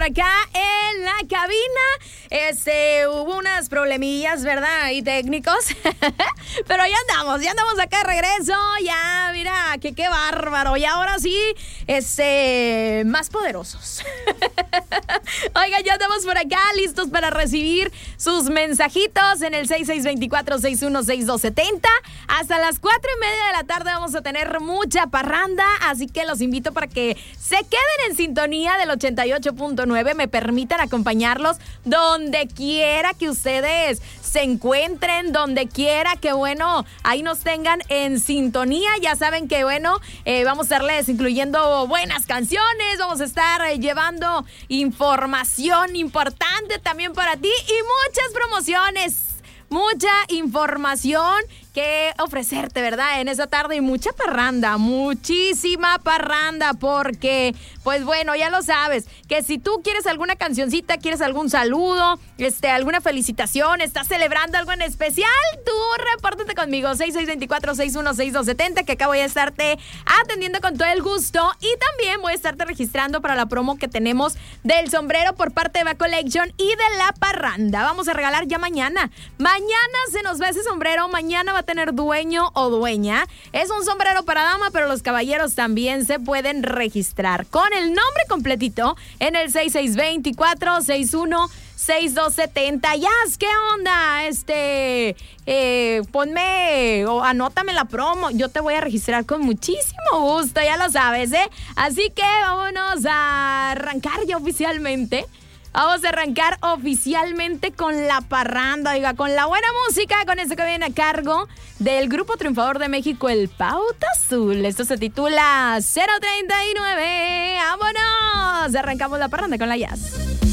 por acá en la cabina. Hubo unas problemillas, ¿verdad? Y técnicos. Pero ya andamos acá de regreso. Ya, mira, que qué bárbaro. Y ahora sí, más poderosos. Oigan, ya andamos por acá, listos para recibir sus mensajitos en el 6624-616270. Hasta las 4:30 de la tarde vamos a tener mucha parranda, así que los invito para que se queden en sintonía del 88.9, me permitan acompañarlos donde quiera que ustedes se encuentren, donde quiera que, bueno, ahí nos tengan en sintonía. Ya saben que, bueno, vamos a estarles incluyendo buenas canciones, vamos a estar llevando información importante también para ti y muchas promociones. Mucha información que ofrecerte, ¿verdad? En esa tarde y mucha parranda, muchísima parranda, porque, pues bueno, ya lo sabes, que si tú quieres alguna cancioncita, quieres algún saludo, alguna felicitación, estás celebrando algo en especial, tú repórtate conmigo, 6624-616270, que acá voy a estarte atendiendo con todo el gusto y también voy a estarte registrando para la promo que tenemos del sombrero por parte de Va Collection y de la parranda. Vamos a regalar ya mañana. Mañana se nos va ese sombrero, mañana va a tener dueño o dueña. Es un sombrero para dama, pero los caballeros también se pueden registrar con el nombre completito en el 6624-616270. Yas, ¿qué onda? Ponme o anótame la promo. Yo te voy a registrar con muchísimo gusto, ya lo sabes, ¿eh? Así que vámonos a arrancar ya oficialmente. Vamos a arrancar oficialmente con la parranda, oiga, con la buena música, con esto que viene a cargo del grupo triunfador de México, el Pauta Azul. Esto se titula 039. ¡Vámonos! Arrancamos la parranda con la Jazz.